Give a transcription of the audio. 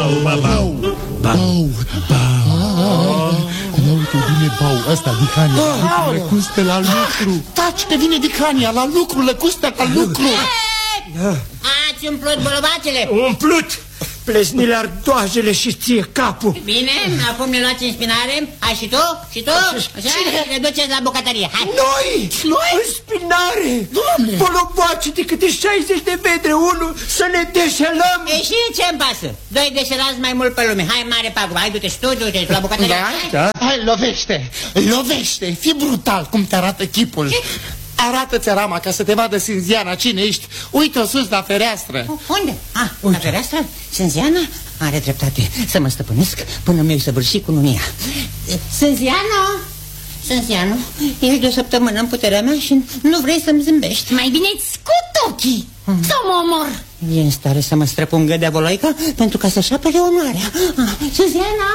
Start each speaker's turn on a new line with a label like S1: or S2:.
S1: Uite, vine bau ăsta, Dicania, lăcuste la lucru. Taci că vine Dicania, la lucru, lăcuste la lucru.
S2: Ați umplut bolobațele?
S3: Umplut! Plesnile ardoajele și ție capul.
S2: Bine, acum ne luați în spinare. Hai și tu, și tu. Așa, ne duceți la bucătărie. Hai.
S3: Noi? În spinare? Doamne! Bolobace de câte 60 de metri, unul, să ne deșelăm.
S2: E și ce-mi pasă? Doi deșelați mai mult pe lume. Hai, mare pagubă, hai, du-te și tu, du-te la bucătărie.
S1: Da? Hai, lovește, fii brutal, cum te arată chipul. Arată-ți rama ca să te vadă Sânziana, cine ești. Uite-o sus la fereastră.
S2: Unde? La fereastră? Sânziana? Are dreptate, să mă stăpânesc până mi-o săvârși cu nunia. Sânziano, ești de o săptămână în puterea mea și nu vrei să-mi zâmbești.
S4: Mai bine-ți scot ochii sau mă omor.
S2: E în stare să mă străpungă de-a voloică pentru ca să-și apere onoarea. Sânziana!